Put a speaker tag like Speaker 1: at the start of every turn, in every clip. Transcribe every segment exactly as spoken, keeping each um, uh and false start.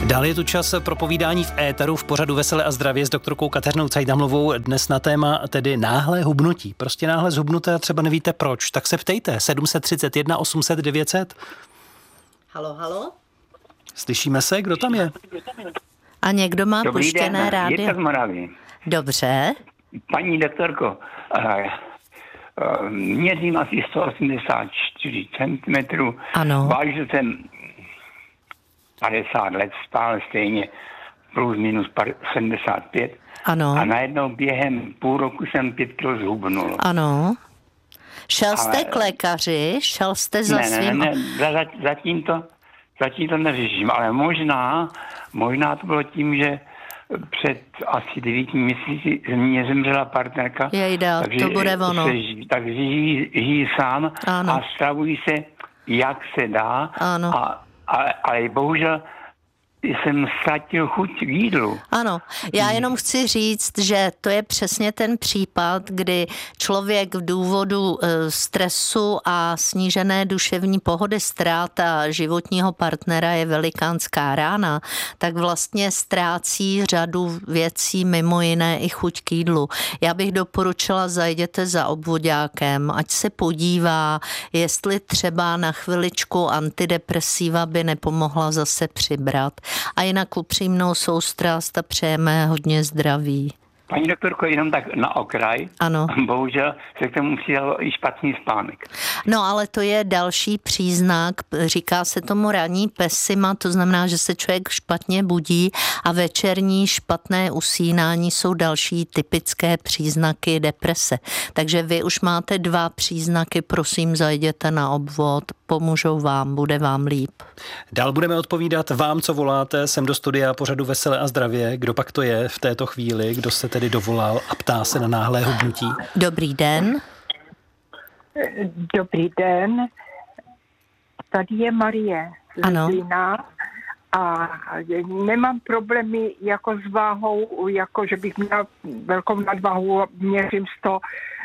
Speaker 1: Dále je tu čas pro povídání v éteru v pořadu Vesele a zdravě s doktorkou Kateřinou Cajdamlovou. Dnes na téma tedy náhlé hubnutí. Prostě náhle zhubnuté a třeba nevíte proč. Tak se ptejte. sedm set třicet jedna osm set devět set.
Speaker 2: Halo, halo?
Speaker 1: Slyšíme se? Kdo tam je?
Speaker 2: A někdo má
Speaker 3: Dobrý
Speaker 2: puštěné
Speaker 3: den,
Speaker 2: rádio?
Speaker 3: Jirka z Moravy.
Speaker 2: Dobře.
Speaker 3: Paní doktorko, uh, uh, měřím asi sto osmdesát čtyři centimetrů.
Speaker 2: Ano.
Speaker 3: Vážil jsem padesát let, stále stejně, plus minus sedmdesát pět.
Speaker 2: Ano.
Speaker 3: A najednou během půl roku jsem pět kilo zhubnul.
Speaker 2: Ano. Šel jste
Speaker 3: Ale-
Speaker 2: k lékaři? Šel jste za
Speaker 3: Ne, ne,
Speaker 2: svým...
Speaker 3: ne, ne, za- zatím to, zatím to neřeším, ale možná, možná to bylo tím, že před asi devíti měsíci mě zemřela partnerka.
Speaker 2: Jejda, to bude ono.
Speaker 3: Se, ži- takže žijí, žijí sám
Speaker 2: Ano.
Speaker 3: a stravují se, jak se dá.
Speaker 2: Ano.
Speaker 3: A, ale, ale bohužel jsem ztratil chuť k jídlu.
Speaker 2: Ano, já jenom chci říct, že to je přesně ten případ, kdy člověk v důvodu e, stresu a snížené duševní pohody, ztráta životního partnera je velikánská rána, tak vlastně ztrácí řadu věcí, mimo jiné i chuť k jídlu. Já bych doporučila, zajděte za obvoďákem, ať se podívá, jestli třeba na chviličku antidepresiva by nepomohla zase přibrat. A jinak upřímnou soustrast a přejeme hodně zdraví.
Speaker 3: Paní doktorko, jenom tak na okraj.
Speaker 2: Ano.
Speaker 3: Bohužel se k tomu přidal i špatný spánek.
Speaker 2: No ale to je další příznak, říká se tomu ranní pesima, to znamená, že se člověk špatně budí a večerní špatné usínání jsou další typické příznaky deprese. Takže vy už máte dva příznaky, prosím, zajděte na obvod, pomůžou vám, bude vám líp.
Speaker 1: Dál budeme odpovídat vám, co voláte sem do studia pořadu Vesele a zdravě. Kdo pak to je v této chvíli, kdo se tedy dovolal a ptá se na náhlé hubnutí?
Speaker 2: Dobrý den.
Speaker 4: Dobrý den, tady je Marie
Speaker 2: Ano.
Speaker 4: z Zlína a nemám problémy jako s váhou, jako že bych měla velkou nadvahu, měřím sto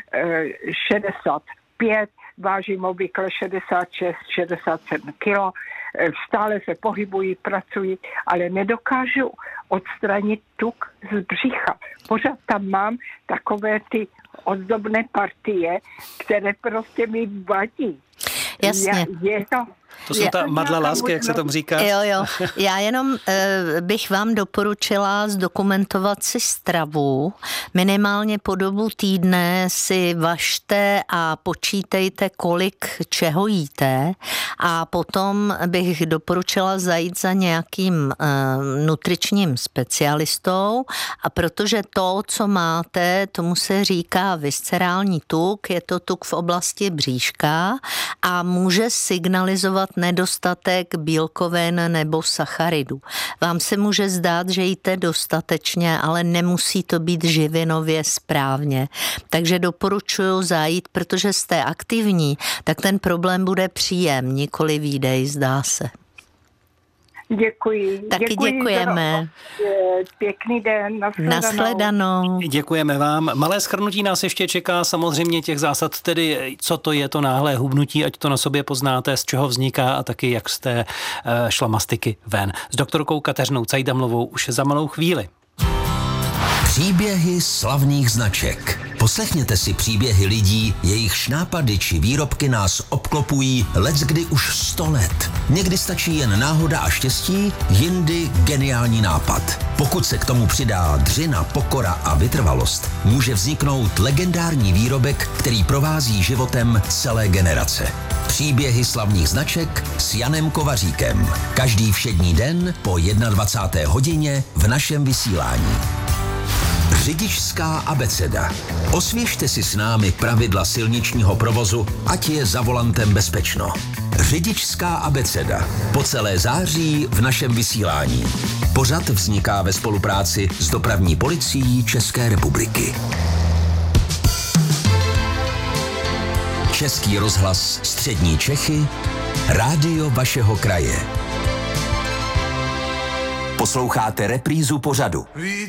Speaker 4: šedesát pět, vážím obvykle šedesát šest šedesát sedm kilo, stále se pohybuji, pracuji, ale nedokážu odstranit tuk z břicha. Pořád tam mám takové ty ozdobné partie, které prostě mi vadí.
Speaker 2: Jasně.
Speaker 4: Je, je to,
Speaker 1: To jsou
Speaker 4: je
Speaker 1: ta
Speaker 4: to
Speaker 1: madla
Speaker 4: nějaká
Speaker 1: lásky, jak se tomu říká.
Speaker 2: Jo, jo. Já jenom e, bych vám doporučila zdokumentovat si stravu. Minimálně po dobu týdne si važte a počítejte, kolik čeho jíte. A potom bych doporučila zajít za nějakým e, nutričním specialistou. A protože to, co máte, tomu se říká viscerální tuk, je to tuk v oblasti bříška a může signalizovat nedostatek bílkovin nebo sacharidů. Vám se může zdát, že jíte dostatečně, ale nemusí to být živinově správně. Takže doporučuji zajít, protože jste aktivní, tak ten problém bude příjem, nikoli výdej, zdá se.
Speaker 4: Děkuji.
Speaker 2: Taky
Speaker 4: Děkuji
Speaker 2: děkujeme.
Speaker 4: Za, pěkný den. Nashledanou.
Speaker 2: Nashledanou.
Speaker 1: Děkujeme vám. Malé shrnutí nás ještě čeká, samozřejmě těch zásad, tedy co to je to náhlé hubnutí, ať to na sobě poznáte, z čeho vzniká a taky jak jste šla mastiky ven. S doktorkou Kateřinou Cajdamlovou už za malou chvíli.
Speaker 5: Příběhy slavných značek. Poslechněte si příběhy lidí, jejichž nápady či výrobky nás obklopují leckdy už sto let. Někdy stačí jen náhoda a štěstí, jindy geniální nápad. Pokud se k tomu přidá dřina, pokora a vytrvalost, může vzniknout legendární výrobek, který provází životem celé generace. Příběhy slavných značek s Janem Kovaříkem. Každý všední den po dvacáté jedné hodině v našem vysílání. Řidičská abeceda. Osvěžte si s námi pravidla silničního provozu, ať je za volantem bezpečno. Řidičská abeceda. Po celé září v našem vysílání. Pořad vzniká ve spolupráci s Dopravní policií České republiky. Český rozhlas Střední Čechy, rádio vašeho kraje. Posloucháte reprízu pořadu.